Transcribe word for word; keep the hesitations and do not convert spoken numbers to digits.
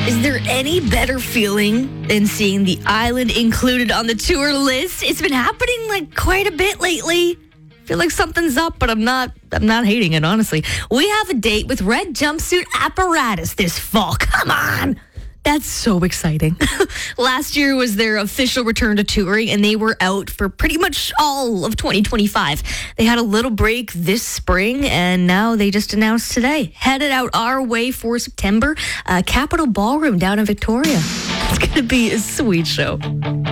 Is there any better feeling than seeing the island included on the tour list? It's been happening like quite a bit lately. I feel like something's up, but I'm not I'm not hating it, honestly. We have a date with Red Jumpsuit Apparatus this fall. Come on. That's so exciting. Last year was their official return to touring, and they were out for pretty much all of twenty twenty-five. They had a little break this spring, and now they just announced today, headed out our way for September, uh, Capitol Ballroom down in Victoria. It's going to be a sweet show.